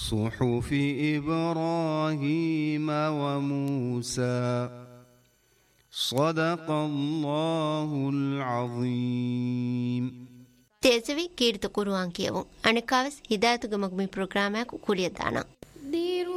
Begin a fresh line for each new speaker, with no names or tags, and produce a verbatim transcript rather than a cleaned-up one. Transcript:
صحف إبراهيم وموسى صدق الله العظيم.
تيزوي كيرت قرآن كيو أنا كاوس هداية مقبل برنامج كلية دانا.